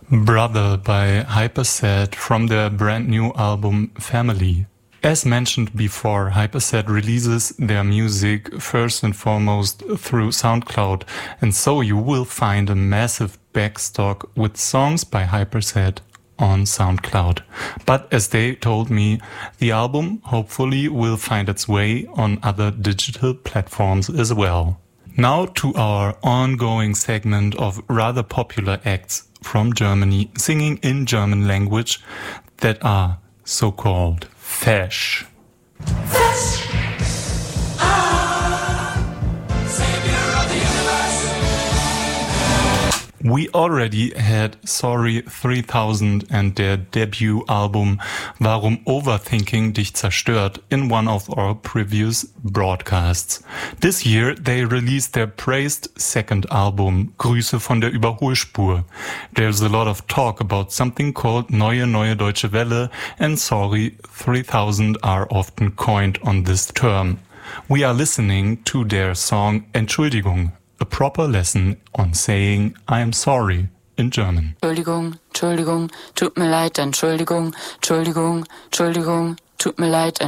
Brother by Hyperset from their brand new album Family. As mentioned before, Hyperset releases their music first and foremost through SoundCloud, and so you will find a massive backstock with songs by Hyperset on SoundCloud. But as they told me, the album hopefully will find its way on other digital platforms as well. Now to our ongoing segment of rather popular acts from Germany singing in German language that are so-called Fesch. Fesch! Savior of the universe! We already had Sorry 3000 and their debut album Warum Overthinking dich zerstört in one of our previous broadcasts. This year they released their praised second album Grüße von der Überholspur. There's a lot of talk about something called Neue Deutsche Welle, and Sorry 3000 are often coined on this term. We are listening to their song Entschuldigung, a proper lesson on saying I am sorry in German. Entschuldigung, Entschuldigung, tut mir leid, Entschuldigung, Entschuldigung, Entschuldigung, tut mir leid,